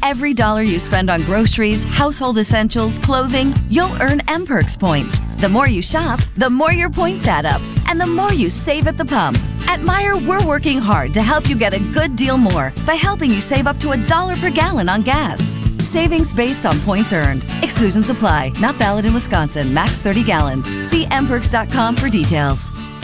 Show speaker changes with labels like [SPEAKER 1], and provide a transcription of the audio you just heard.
[SPEAKER 1] every dollar you spend on groceries, household essentials, clothing, you'll earn MPerks points. The more you shop, the more your points add up, and the more you save at the pump. At Meijer, we're working hard to help you get a good deal more by helping you save up to $1 per gallon on gas. Savings based on points earned. Exclusions apply. Not valid in Wisconsin. Max 30 gallons. See mperks.com for details.